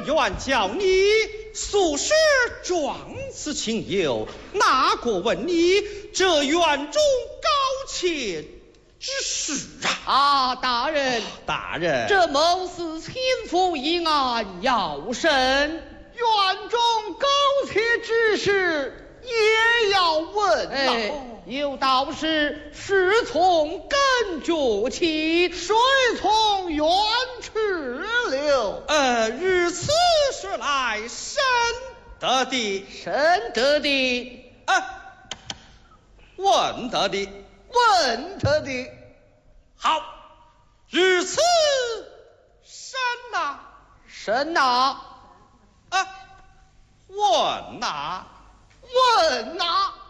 愿叫你素食壮此情友，哪个问你这院中高妾之事啊？ 啊，大人， 大人， 这某司亲夫一案要审， 院中高妾之事也要问哎，有道是事从根究起， 水从源池流。 如此说来，甚得的， 深得的， 问得的， 问他的好，如此甚呐， 审哪？ 问呐， 问哪？